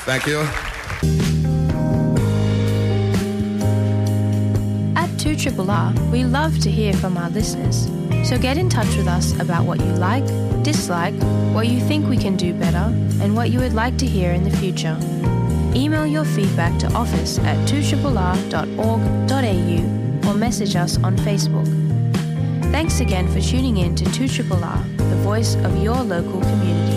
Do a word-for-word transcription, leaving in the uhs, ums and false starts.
Thank you. At two R R, we love to hear from our listeners. So get in touch with us about what you like, dislike, what you think we can do better, and what you would like to hear in the future. Email your feedback to office at two R R dot org dot a u or message us on Facebook. Thanks again for tuning in to two R R, the voice of your local community.